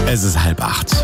Es ist 7:30.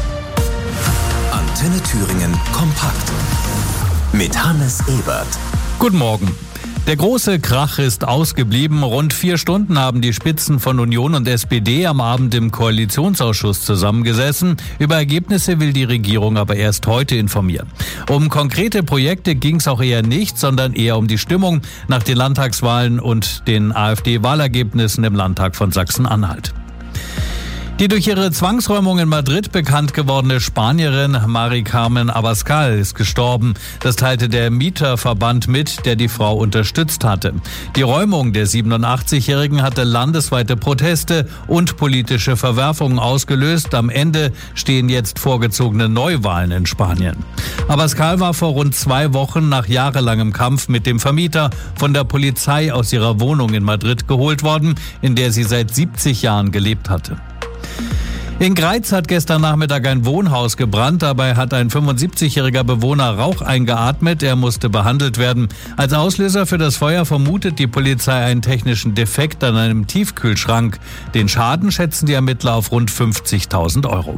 Antenne Thüringen kompakt. Mit Hannes Ebert. Guten Morgen. Der große Krach ist ausgeblieben. Rund 4 Stunden haben die Spitzen von Union und SPD am Abend im Koalitionsausschuss zusammengesessen. Über Ergebnisse will die Regierung aber erst heute informieren. Um konkrete Projekte ging es auch eher nicht, sondern eher um die Stimmung nach den Landtagswahlen und den AfD-Wahlergebnissen im Landtag von Sachsen-Anhalt. Die durch ihre Zwangsräumung in Madrid bekannt gewordene Spanierin Mari Carmen Abascal ist gestorben. Das teilte der Mieterverband mit, der die Frau unterstützt hatte. Die Räumung der 87-Jährigen hatte landesweite Proteste und politische Verwerfungen ausgelöst. Am Ende stehen jetzt vorgezogene Neuwahlen in Spanien. Abascal war vor rund 2 Wochen nach jahrelangem Kampf mit dem Vermieter von der Polizei aus ihrer Wohnung in Madrid geholt worden, in der sie seit 70 Jahren gelebt hatte. In Greiz hat gestern Nachmittag ein Wohnhaus gebrannt. Dabei hat ein 75-jähriger Bewohner Rauch eingeatmet. Er musste behandelt werden. Als Auslöser für das Feuer vermutet die Polizei einen technischen Defekt an einem Tiefkühlschrank. Den Schaden schätzen die Ermittler auf rund 50.000 Euro.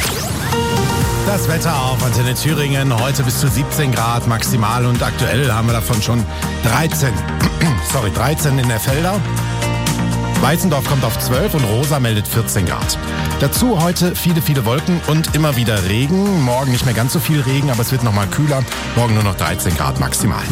Das Wetter auf Antenne Thüringen. Heute bis zu 17 Grad maximal und aktuell haben wir davon schon 13 in der Felder. Weißendorf kommt auf 12 und Rosa meldet 14 Grad. Dazu heute viele Wolken und immer wieder Regen. Morgen nicht mehr ganz so viel Regen, aber es wird nochmal kühler. Morgen nur noch 13 Grad maximal.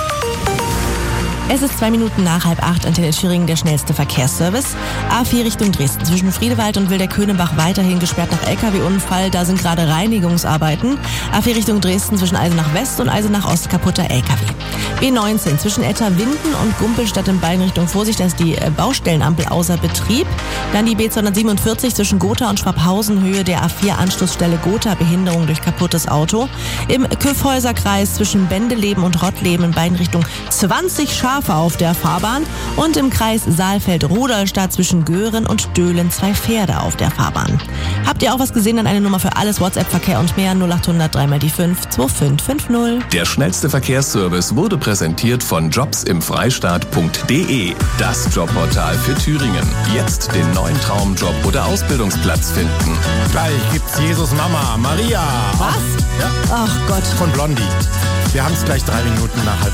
Es ist 2 Minuten nach 7:30, Antenne Thüringen, der schnellste Verkehrsservice. A4 Richtung Dresden, zwischen Friedewald und Wilder-Köhnenbach weiterhin gesperrt nach LKW-Unfall. Da sind gerade Reinigungsarbeiten. A4 Richtung Dresden, zwischen Eisenach West und Eisenach Ost kaputter LKW. B19, zwischen Etter-Winden und Gumpelstadt in beiden Richtungen Vorsicht, da ist die Baustellenampel außer Betrieb. Dann die B247 zwischen Gotha und Schwabhausen, Höhe der A4 Anschlussstelle Gotha, Behinderung durch kaputtes Auto. Im Kyffhäuserkreis zwischen Bendeleben und Rottleben in beiden Richtungen 20 Schafe auf der Fahrbahn und im Kreis Saalfeld-Rudolstadt zwischen Göhren und Döhlen 2 Pferde auf der Fahrbahn. Habt ihr auch was gesehen? Dann eine Nummer für alles, WhatsApp-Verkehr und mehr 0800 3 mal die 5 2550. Der schnellste Verkehrsservice wurde präsentiert von jobsimfreistaat.de. Das Jobportal für Thüringen. Jetzt den neuen Traumjob oder Ausbildungsplatz finden. Gleich gibt's Jesus Mama, Maria. Was? Ja. Ach Gott. Von Blondie. Wir haben es gleich 3 Minuten nach 7:30.